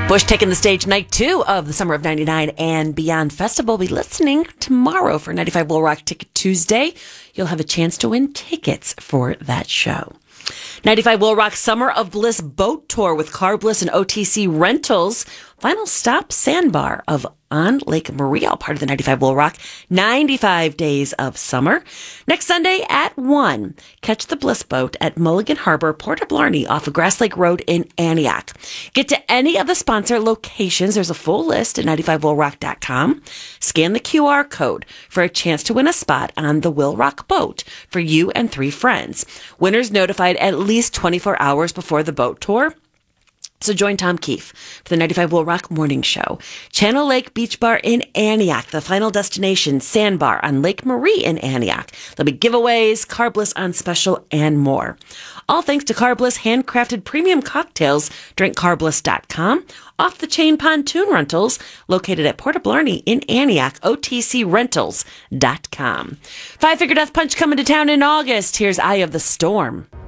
Bush taking the stage night 2 of the Summer of 99 and Beyond Festival. We'll be listening tomorrow for 95 Will Rock Ticket Tuesday. You'll have a chance to win tickets for that show. 95 Will Rock Summer of Bliss Boat Tour with Car Bliss and OTC Rentals. Final stop, Sandbar on Lake Marie, all part of the 95 Will Rock 95 Days of Summer. Next Sunday at 1, catch the Bliss Boat at Mulligan Harbor, Port of Blarney, off of Grass Lake Road in Antioch. Get to any of the sponsor locations. There's a full list at 95willrock.com. Scan the QR code for a chance to win a spot on the Will Rock boat for you and 3 friends. Winners notified at least 24 hours before the boat tour. So join Tom Keefe for the 95 Will Rock Morning Show. Channel Lake Beach Bar in Antioch. The final destination, Sandbar on Lake Marie in Antioch. There'll be giveaways, Car Bliss on special, and more. All thanks to Car Bliss handcrafted premium cocktails. Drink carbliss.com. Off the Chain Pontoon Rentals, located at Port of Blarney in Antioch, OTCRentals.com. Five Finger Death Punch coming to town in August. Here's Eye of the Storm.